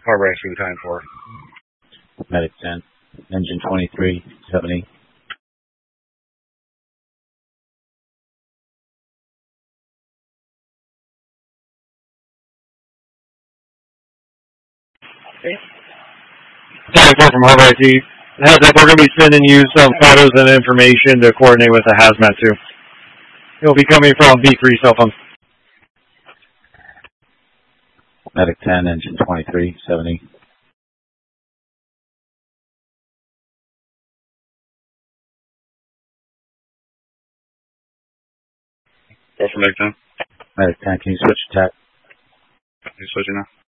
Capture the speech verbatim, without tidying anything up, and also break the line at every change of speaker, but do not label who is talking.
car rescue time for.
Medic ten, engine twenty-three seventy.
Okay. Four from Harbor I T. Heads up, we're going to be sending you some photos and information to coordinate with the hazmat too. It'll be coming from B three cell phone.
Medic ten, engine twenty-three seventy.
Four from Medic ten.
Medic ten, can you switch attack?
You switching now?